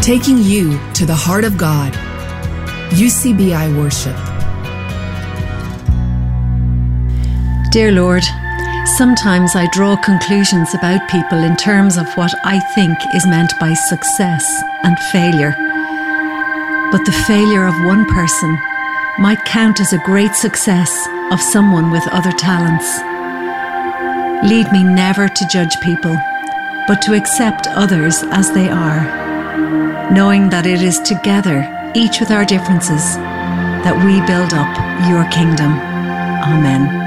taking you to the heart of God. UCBI Worship. Dear Lord, sometimes I draw conclusions about people in terms of what I think is meant by success and failure. But the failure of one person might count as a great success of someone with other talents. Lead me never to judge people, but to accept others as they are, knowing that it is together, each with our differences, that we build up your kingdom. Amen.